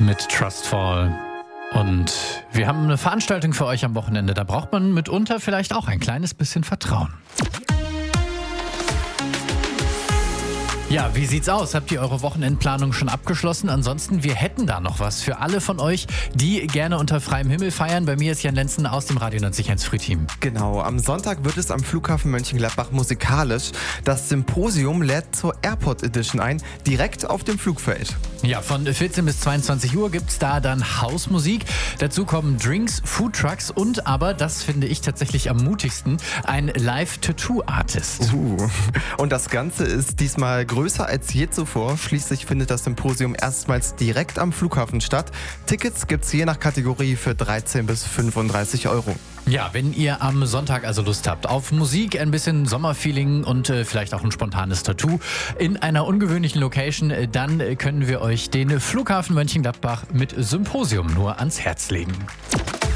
mit Trustfall. Und wir haben eine Veranstaltung für euch am Wochenende. Da braucht man mitunter vielleicht auch ein kleines bisschen Vertrauen. Ja, wie sieht's aus? Habt ihr eure Wochenendplanung schon abgeschlossen? Ansonsten, wir hätten da noch was für alle von euch, die gerne unter freiem Himmel feiern. Bei mir ist Jan Lenzen aus dem Radio 90.1 Frühteam. Genau, am Sonntag wird es am Flughafen Mönchengladbach musikalisch. Das Symposium lädt zur Airport Edition ein, direkt auf dem Flugfeld. Ja, von 14 bis 22 Uhr gibt's da dann Hausmusik. Dazu kommen Drinks, Foodtrucks und aber, das finde ich tatsächlich am mutigsten, ein Live-Tattoo-Artist. Und das Ganze ist diesmal größer als je zuvor. Schließlich findet das Symposium erstmals direkt am Flughafen statt. Tickets gibt's je nach Kategorie für 13 bis 35 Euro. Ja, wenn ihr am Sonntag also Lust habt auf Musik, ein bisschen Sommerfeeling und vielleicht auch ein spontanes Tattoo in einer ungewöhnlichen Location, dann können wir euch den Flughafen Mönchengladbach mit Symposium nur ans Herz legen.